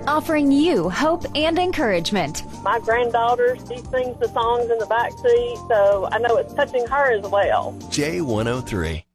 offering you hope and encouragement. My granddaughter, she sings the songs in the back seat, so I know it's touching her as well. J103.